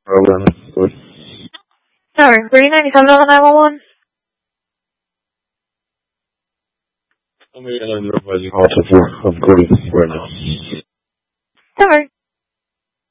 Problem. Good. Sorry, 397 on 911? I'm going to call to for. I'm calling right now. Sorry.